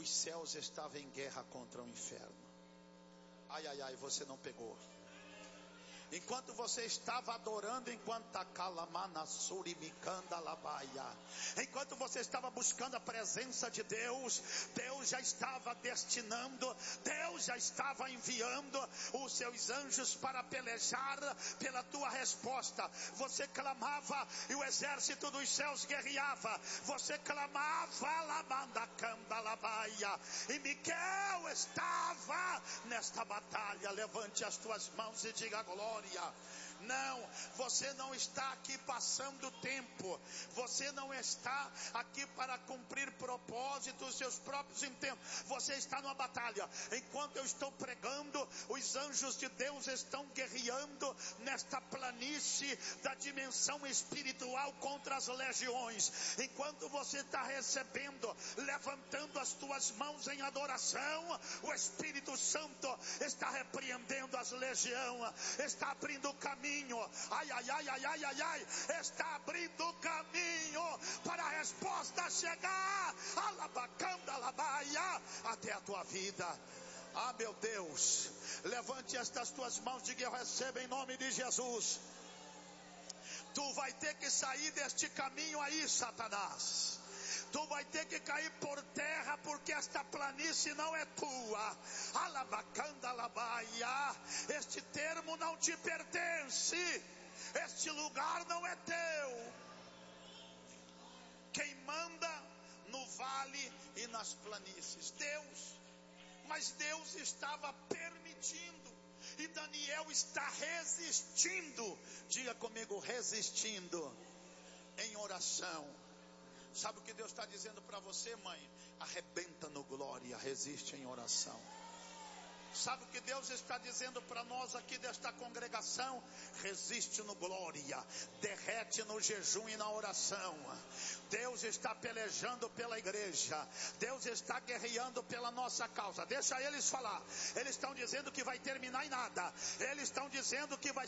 os céus estavam em guerra contra o inferno. Ai, ai, ai, você não pegou. Enquanto você estava adorando, enquanto você estava buscando a presença de Deus, Deus já estava destinando, Deus já estava enviando os seus anjos para pelejar pela tua resposta. Você clamava e o exército dos céus guerreava. Você clamava e Miquel estava nesta batalha. Levante as tuas mãos e diga glória. Não, você não está aqui passando tempo. Você não está aqui para cumprir propósitos, seus próprios intentos. Você está numa batalha. Enquanto eu estou pregando, os anjos de Deus estão guerreando nesta planície da dimensão espiritual contra as legiões. Enquanto você está recebendo, levantando as tuas mãos em adoração, o Espírito Santo está repreendendo as legiões, está abrindo o caminho. Ai, ai, ai, ai, ai, ai, ai, está abrindo o caminho para a resposta chegar até a tua vida. Ah, meu Deus, levante estas tuas mãos, diga: eu recebo em nome de Jesus. Tu vai ter que sair deste caminho aí, Satanás. Tu vai ter que cair por terra, porque esta planície não é tua. Este termo não te pertence. Este lugar não é teu. Quem manda no vale e nas planícies? Deus. Mas Deus estava permitindo. E Daniel está resistindo. Diga comigo: resistindo em oração. Sabe o que Deus está dizendo para você, mãe? Arrebenta no glória, resiste em oração. Sabe o que Deus está dizendo para nós aqui desta congregação? Resiste no glória, derrete no jejum e na oração. Deus está pelejando pela igreja. Deus está guerreando pela nossa causa. Deixa eles falar. Eles estão dizendo que vai terminar em nada. Eles estão dizendo que vai